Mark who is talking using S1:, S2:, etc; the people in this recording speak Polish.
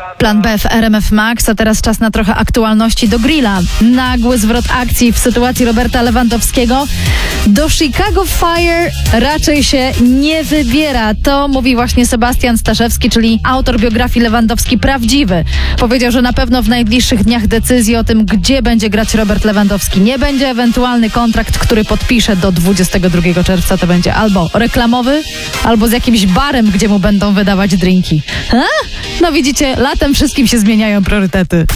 S1: Plan B w RMF Max, a teraz czas na trochę aktualności do grilla. Nagły zwrot akcji w sytuacji Roberta Lewandowskiego. Do Chicago Fire raczej się nie wybiera. To mówi właśnie Sebastian Staszewski, czyli autor biografii Lewandowski prawdziwy. Powiedział, że na pewno w najbliższych dniach decyzji o tym, gdzie będzie grać Robert Lewandowski nie będzie. Ewentualny kontrakt, który podpisze do 22 czerwca, to będzie albo reklamowy, albo z jakimś barem, gdzie mu będą wydawać drinki. No widzicie, latem wszystkim się zmieniają priorytety.